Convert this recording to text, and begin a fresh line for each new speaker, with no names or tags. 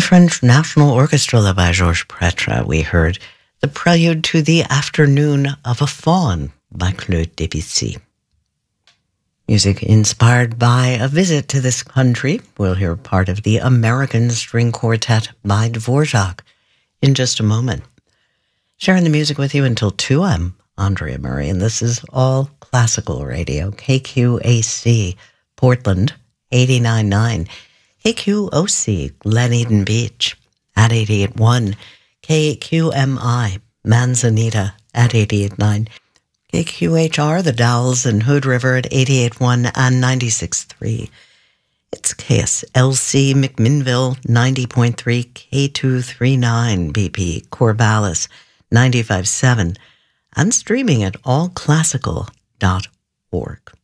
French National Orchestra by Georges Pretre, we heard the prelude to The Afternoon of a Faun by Claude Debussy. Music inspired by a visit to this country. We'll hear part of the American String Quartet by Dvorak in just a moment. Sharing the music with you until 2, I'm Andrea Murray, and this is All Classical Radio, KQAC, Portland, 89.9. KQOC, Glen Eden Beach, at 88.1. KQMI, Manzanita, at 88.9. KQHR, The Dalles and Hood River at 88.1 and 96.3. It's KSLC, McMinnville, 90.3, K239, BP, Corvallis, 95.7, and streaming at allclassical.org.